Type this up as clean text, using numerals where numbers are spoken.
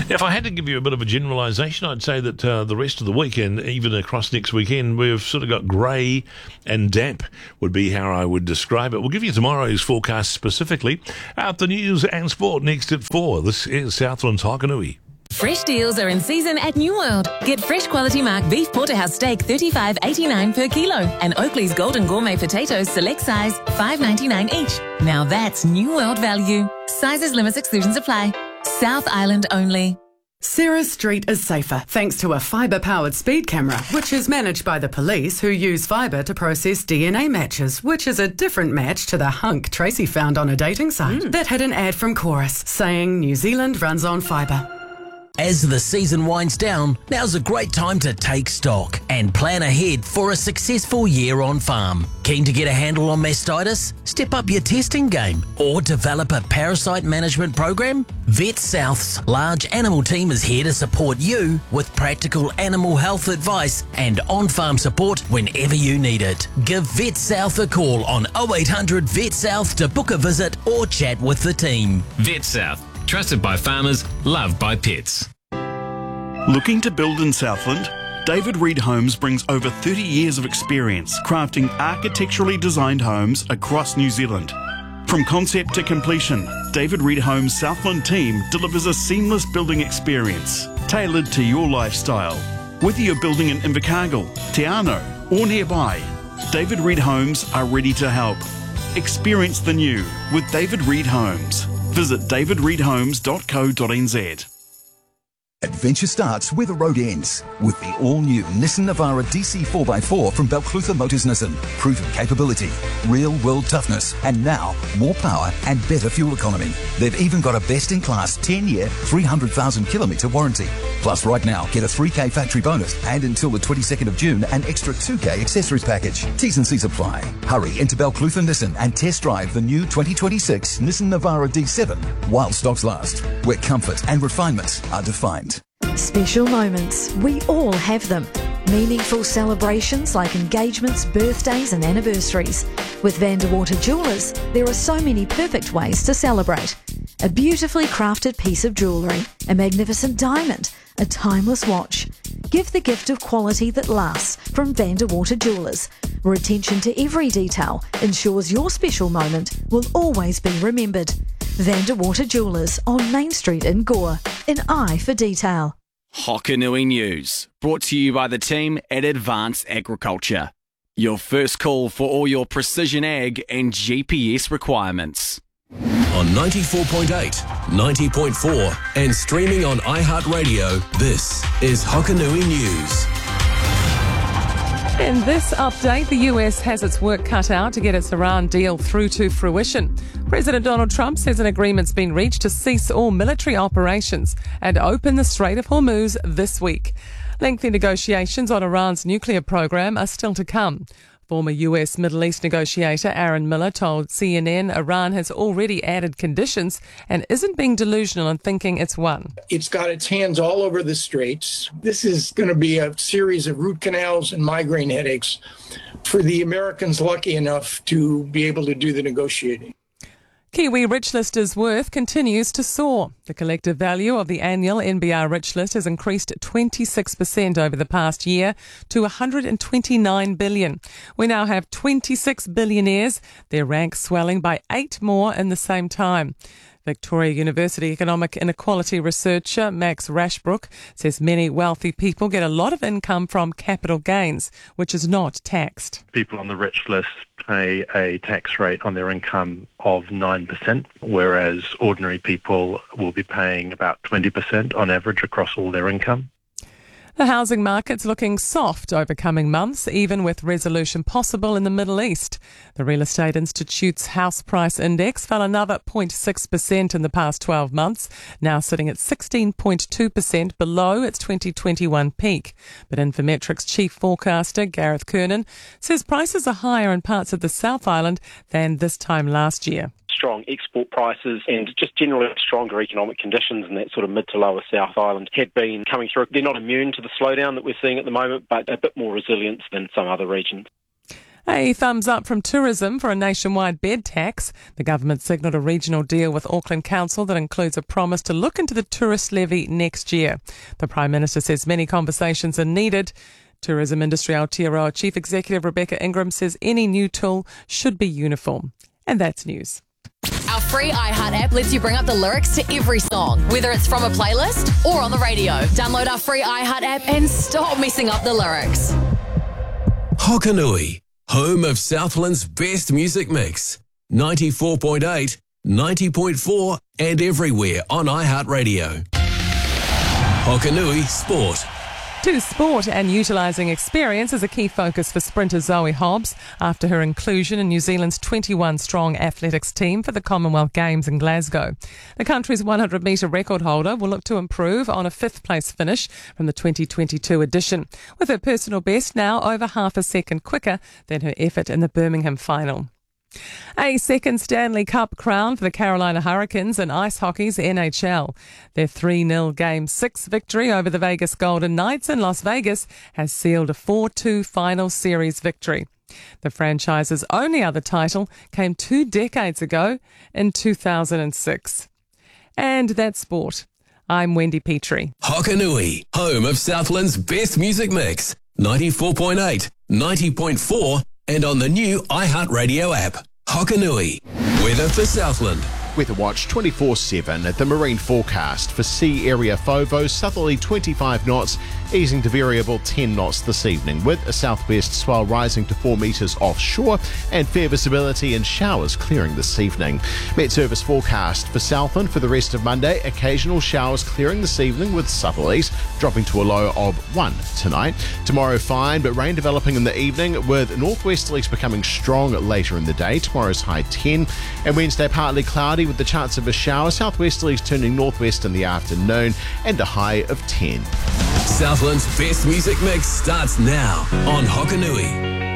If I had to give you a bit of a generalisation, I'd say that the rest of the weekend, even across next weekend, we've sort of got grey and damp would be how I would describe it. We'll give you tomorrow's forecast specifically. Out the news and sport next at 4. This is Southland's Hokanui. Fresh deals are in season at New World. Get fresh quality mark beef porterhouse steak $35.89 per kilo and Oakley's Golden Gourmet potatoes select size $5.99 each. Now that's New World value. Sizes, limits, exclusions apply. South Island only. Sarah Street is safer thanks to a fibre-powered speed camera, which is managed by the police, who use fibre to process DNA matches, which is a different match to the hunk Tracy found on a dating site that had an ad from Chorus saying New Zealand runs on fibre. As the season winds down, now's a great time to take stock and plan ahead for a successful year on farm. Keen to get a handle on mastitis? Step up your testing game or develop a parasite management program? Vet South's large animal team is here to support you with practical animal health advice and on-farm support whenever you need it. Give Vet South a call on 0800 Vet South to book a visit or chat with the team. Vet South. Trusted by farmers, loved by pets. Looking to build in Southland? David Reed Homes brings over 30 years of experience crafting architecturally designed homes across New Zealand. From concept to completion, David Reed Homes' Southland team delivers a seamless building experience tailored to your lifestyle. Whether you're building in Invercargill, Te Anau or nearby, David Reed Homes are ready to help. Experience the new with David Reed Homes. Visit davidreedhomes.co.nz. Adventure starts where the road ends with the all-new Nissan Navara DC 4x4 from Balclutha Motors Nissan. Proven capability, real-world toughness, and now more power and better fuel economy. They've even got a best-in-class 10-year, 300,000-kilometre warranty. Plus, right now, get a 3K factory bonus and until the 22nd of June, an extra 2K accessories package. T's and C's apply. Hurry into Balclutha Nissan and test drive the new 2026 Nissan Navara D7 while stocks last, where comfort and refinement are defined. Special moments, we all have them. Meaningful celebrations like engagements, birthdays and anniversaries. With Vanderwater Jewellers, there are so many perfect ways to celebrate. A beautifully crafted piece of jewellery, a magnificent diamond, a timeless watch. Give the gift of quality that lasts from Vanderwater Jewellers, where attention to every detail ensures your special moment will always be remembered. Vanderwater Jewellers on Main Street in Gore, an eye for detail. Hokanui News, brought to you by the team at Advanced Agriculture. Your first call for all your precision ag and GPS requirements. On 94.8, 90.4 and streaming on iHeartRadio, this is Hokanui News. In this update, the US has its work cut out to get its Iran deal through to fruition. President Donald Trump says an agreement's been reached to cease all military operations and open the Strait of Hormuz this week. Lengthy negotiations on Iran's nuclear program are still to come. Former US Middle East negotiator Aaron Miller told CNN Iran has already added conditions and isn't being delusional in thinking it's won. It's got its hands all over the straits. This is going to be a series of root canals and migraine headaches for the Americans lucky enough to be able to do the negotiating. Kiwi Rich Listers' worth continues to soar. The collective value of the annual NBR Rich List has increased 26% over the past year to $129 billion. We now have 26 billionaires, their rank swelling by 8 more in the same time. Victoria University economic inequality researcher Max Rashbrook says many wealthy people get a lot of income from capital gains, which is not taxed. People on the rich list pay a tax rate on their income of 9%, whereas ordinary people will be paying about 20% on average across all their income. The housing market's looking soft over coming months, even with resolution possible in the Middle East. The Real Estate Institute's house price index fell another 0.6% in the past 12 months, now sitting at 16.2% below its 2021 peak. But Infometrics chief forecaster Gareth Kernan says prices are higher in parts of the South Island than this time last year. Strong export prices and just generally stronger economic conditions in that sort of mid to lower South Island have been coming through. They're not immune to the slowdown that we're seeing at the moment, but a bit more resilience than some other regions. A thumbs up from tourism for a nationwide bed tax. The government signalled a regional deal with Auckland Council that includes a promise to look into the tourist levy next year. The Prime Minister says many conversations are needed. Tourism Industry Aotearoa Chief Executive Rebecca Ingram says any new tool should be uniform. And that's news. Our free iHeart app lets you bring up the lyrics to every song, whether it's from a playlist or on the radio. Download our free iHeart app and stop messing up the lyrics. Hokanui, home of Southland's best music mix. 94.8, 90.4 and everywhere on iHeartRadio. Hokanui Sport. To sport, and utilising experience is a key focus for sprinter Zoe Hobbs after her inclusion in New Zealand's 21-strong athletics team for the Commonwealth Games in Glasgow. The country's 100-metre record holder will look to improve on a fifth-place finish from the 2022 edition, with her personal best now over half a second quicker than her effort in the Birmingham final. A second Stanley Cup crown for the Carolina Hurricanes in ice hockey's NHL. Their 3-0 Game 6 victory over the Vegas Golden Knights in Las Vegas has sealed a 4-2 final series victory. The franchise's only other title came 2 decades ago in 2006. And that's sport. I'm Wendy Petrie. Hokanui, home of Southland's best music mix. 94.8, 90.4 and on the new iHeartRadio app. Hokanui. Weather for Southland. Weather Watch 24/7 at the marine forecast for sea area FOVO, southerly 25 knots, easing to variable 10 knots this evening, with a southwest swell rising to 4 metres offshore and fair visibility and showers clearing this evening. Met Service forecast for Southland for the rest of Monday, occasional showers clearing this evening with southerlies dropping to a low of 1 tonight. Tomorrow fine, but rain developing in the evening with northwesterlies becoming strong later in the day. Tomorrow's high 10, and Wednesday partly cloudy with the chance of a shower, southwesterlies turning northwest in the afternoon and a high of 10. Southland's best music mix starts now on Hokanui.